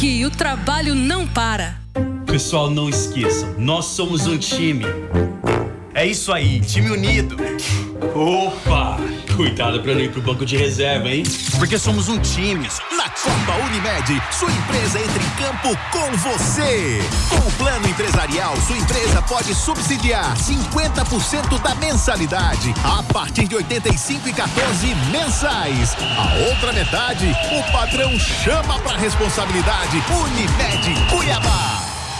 aqui o trabalho não para. Pessoal, não esqueçam, nós somos um time. É isso aí, time unido. Opa! Cuidado pra não ir pro banco de reserva, hein? Porque somos um time. Na Copa Unimed, sua empresa entra em campo com você. Com o plano empresarial, sua empresa pode subsidiar 50% da mensalidade a partir de 85,14 mensais. A outra metade, o patrão chama pra responsabilidade. Unimed Cuiabá.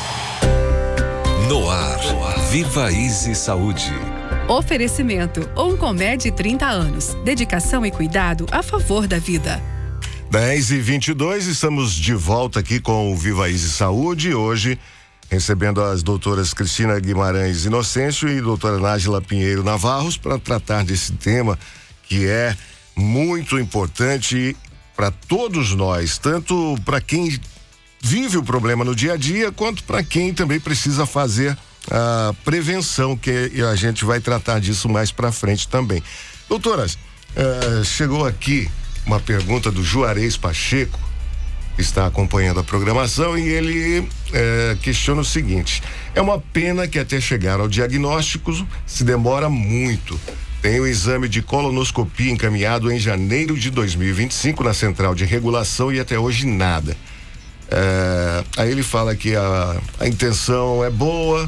No ar, Viva Easy Saúde. Oferecimento Oncomed 30 anos. Dedicação e cuidado a favor da vida. 10h22, estamos de volta aqui com o Viva Easy Saúde. Hoje, recebendo as doutoras Cristina Guimarães Inocêncio e doutora Nájila Pinheiro Navarros para tratar desse tema que é muito importante para todos nós, tanto para quem vive o problema no dia a dia, quanto para quem também precisa fazer a prevenção, que a gente vai tratar disso mais para frente também. Doutoras, chegou aqui uma pergunta do Juarez Pacheco, que está acompanhando a programação, e ele questiona o seguinte: é uma pena que até chegar ao diagnóstico se demora muito. Tem o exame de colonoscopia encaminhado em janeiro de 2025 na Central de Regulação e até hoje nada. Aí ele fala que a intenção é boa,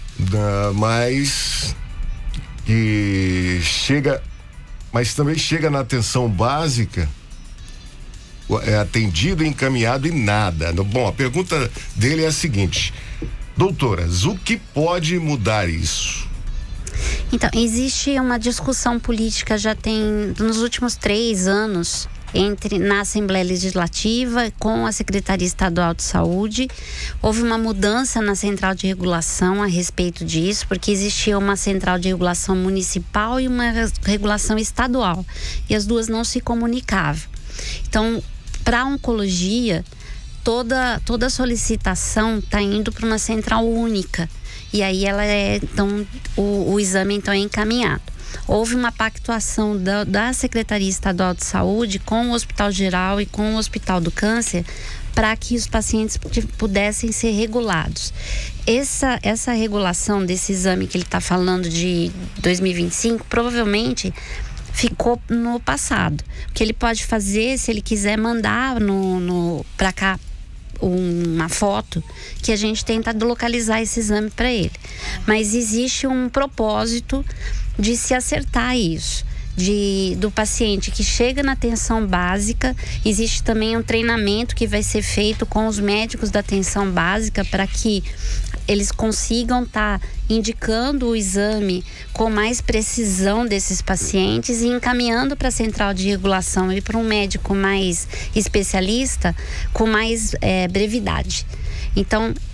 mas que chega, mas também chega na atenção básica, é atendido, encaminhado e nada. Bom, a pergunta dele é a seguinte: doutoras, o que pode mudar isso? Então, existe uma discussão política já tem nos últimos 3 anos na Assembleia Legislativa com a Secretaria Estadual de Saúde. Houve uma mudança na Central de Regulação a respeito disso, porque existia uma Central de Regulação municipal e uma regulação estadual, e as duas não se comunicavam. Então, para a oncologia, toda solicitação está indo para uma central única, e aí então o exame então é encaminhado. Houve uma pactuação da Secretaria Estadual de Saúde com o Hospital Geral e com o Hospital do Câncer para que os pacientes pudessem ser regulados. Essa regulação desse exame que ele está falando de 2025 provavelmente ficou no passado. O que ele pode fazer, se ele quiser mandar para cá uma foto, que a gente tenta localizar esse exame para ele. Mas existe um propósito de se acertar isso, do paciente que chega na atenção básica. Existe também um treinamento que vai ser feito com os médicos da atenção básica para que eles consigam estar indicando o exame com mais precisão desses pacientes e encaminhando para a central de regulação e para um médico mais especialista com mais brevidade. Então,